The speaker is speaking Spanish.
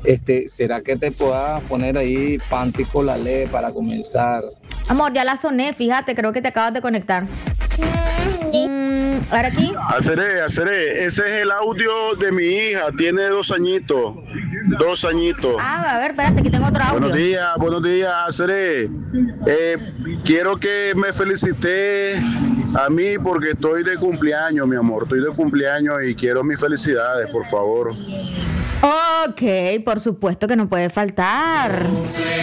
¿Será que te puedas poner ahí Panty con la ley para comenzar? Amor, ya la soné, fíjate, creo que te acabas de conectar. A ver aquí. Haceré, ese es el audio de mi hija, tiene 2 añitos, 2 añitos. A ver, espérate, aquí tengo otro audio. Buenos días, Haceré. Quiero que me felicite a mí porque estoy de cumpleaños, mi amor, estoy de cumpleaños y quiero mis felicidades, por favor. Ok, por supuesto que no puede faltar.